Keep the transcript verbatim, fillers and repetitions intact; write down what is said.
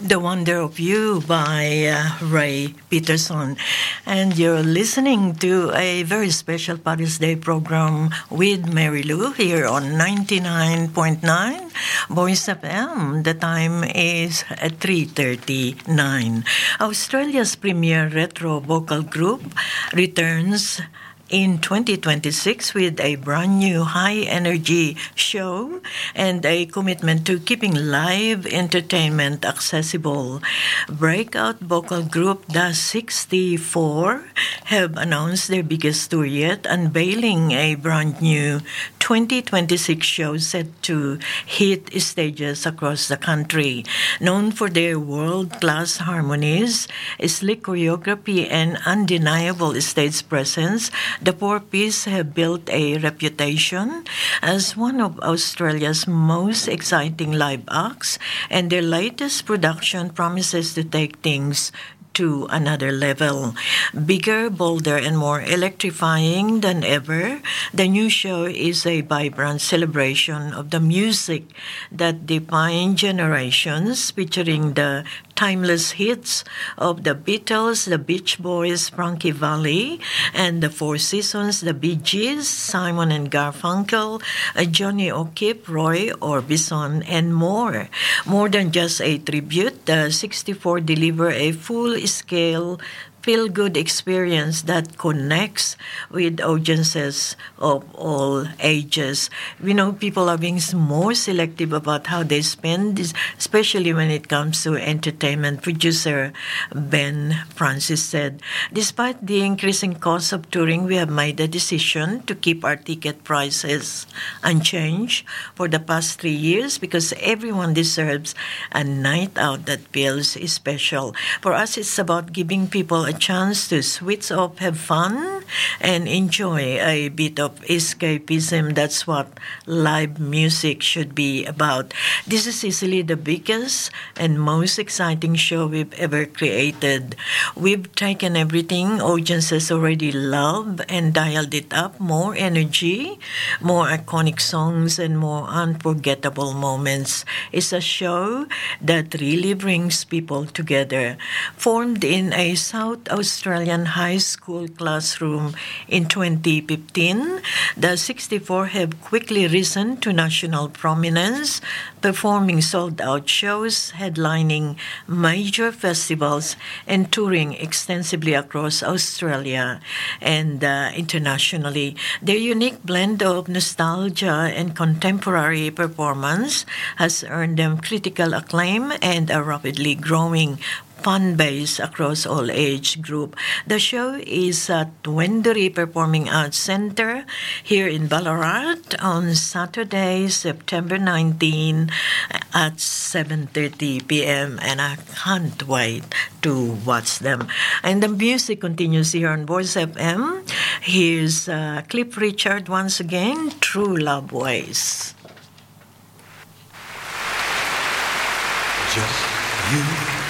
The Wonder of You by uh, Ray Peterson. And you're listening to a very special Father's Day program with Mary Lou here on ninety-nine point nine Voice F M. The time is three thirty-nine. Australia's premier retro vocal group returns in twenty twenty-six with a brand new high-energy show and a commitment to keeping live entertainment accessible. Breakout vocal group The sixty-four have announced their biggest tour yet, unveiling a brand new twenty twenty-six show set to hit stages across the country. Known for their world-class harmonies, slick choreography, and undeniable stage presence, the four-piece have built a reputation as one of Australia's most exciting live acts, and their latest production promises to take things to another level. Bigger, bolder, and more electrifying than ever, the new show is a vibrant celebration of the music that defined generations, featuring the timeless hits of the Beatles, the Beach Boys, Frankie Valli, and the Four Seasons, the Bee Gees, Simon and Garfunkel, uh, Johnny O'Keefe, Roy Orbison, and more. More than just a tribute, the sixty-four deliver a full-scale feel-good experience that connects with audiences of all ages. We know people are being more selective about how they spend, this, especially when it comes to entertainment. Producer Ben Francis said, "Despite the increasing cost of touring, we have made a decision to keep our ticket prices unchanged for the past three years because everyone deserves a night out that feels special. For us, it's about giving people a chance to switch off, have fun, and enjoy a bit of escapism. That's what live music should be about. This is easily the biggest and most exciting show we've ever created. We've taken everything audiences already love and dialed it up. More energy, more iconic songs, and more unforgettable moments. It's a show that really brings people together." Formed in a South Australian high school classroom in twenty fifteen, the sixty-four have quickly risen to national prominence, performing sold-out shows, headlining major festivals, and touring extensively across Australia and uh, internationally. Their unique blend of nostalgia and contemporary performance has earned them critical acclaim and a rapidly growing fan base across all age group. The show is at Wendouree Performing Arts Centre here in Ballarat on Saturday, September nineteenth at seven thirty p.m. and I can't wait to watch them. And the music continues here on Voice F M. Here's uh, Cliff Richard once again, True Love Ways. Just you